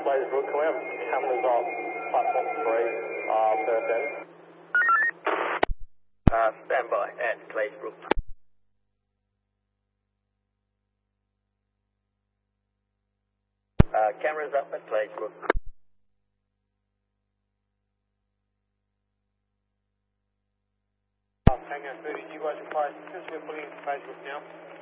Glazebrook, can we have cameras off platform 3, first end? Stand by at Glazebrook. Cameras up at Glazebrook. Tango 30, do you guys require assistance? We're putting into Facebook now.